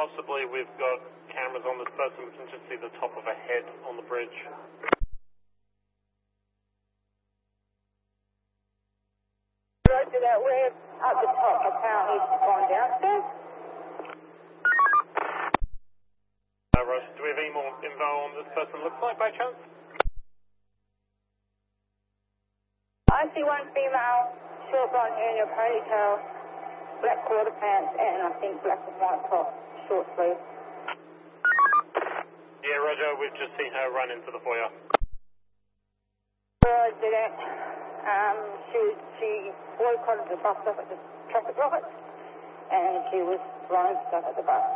possibly we've got cameras on this person. We can just see the top of a head on the bridge. Roger that, we're up the top. Apparently he's gone downstairs. Roger, do we have any more info on this person looks like by chance? I see one female, short blonde hair in a ponytail, black quarter pants, and I think black and white top, short sleeve. Yeah, Roger, we've just seen her run into the foyer. Roger that. She boycotted the bus stop at the traffic rockets, and she was throwing stuff at the bus.